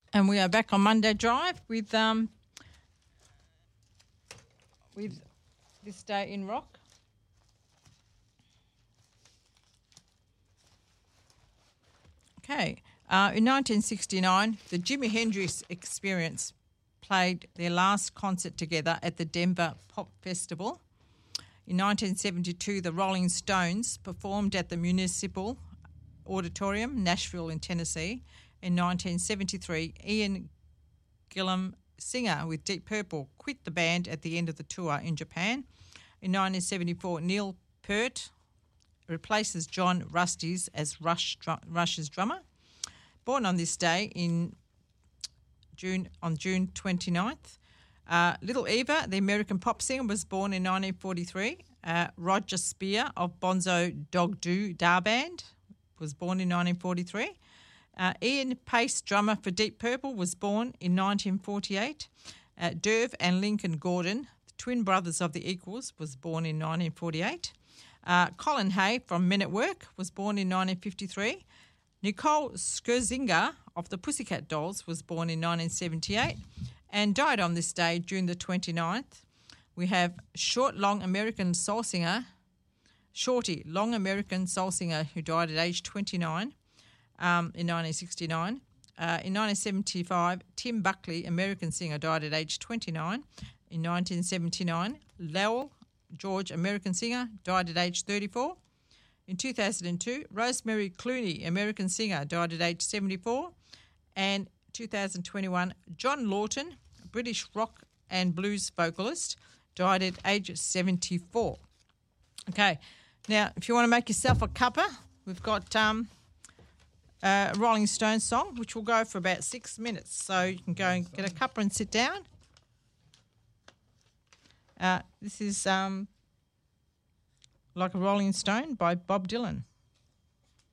And we are back on Monday Drive with This Day in Rock. Okay. In 1969, the Jimi Hendrix Experience played their last concert together at the Denver Pop Festival. In 1972, the Rolling Stones performed at the Municipal Auditorium, Nashville in Tennessee. In 1973, Ian Gillan, singer with Deep Purple, quit the band at the end of the tour in Japan. In 1974, Neil Peart replaces John Rustis as Rush's drummer. Born on this day on June 29th. Little Eva, the American pop singer, was born in 1943. Roger Spear of Bonzo Dog Doo Da Band was born in 1943. Ian Pace, drummer for Deep Purple, was born in 1948. Derv and Lincoln Gordon, the twin brothers of the Equals, was born in 1948. Colin Hay from Men at Work was born in 1953. Nicole Scherzinger of the Pussycat Dolls was born in 1978 and died on this day, June the 29th. We have Shorty, long American soul singer who died at age 29 in 1969. In 1975, Tim Buckley, American singer, died at age 29. In 1979, Lowell George, American singer, died at age 34. In 2002, Rosemary Clooney, American singer, died at age 74. And 2021, John Lawton, British rock and blues vocalist, died at age 74. Okay, now if you want to make yourself a cuppa, we've got a Rolling Stones song, which will go for about 6 minutes. So you can go and get a cuppa and sit down. This is Like a Rolling Stone by Bob Dylan.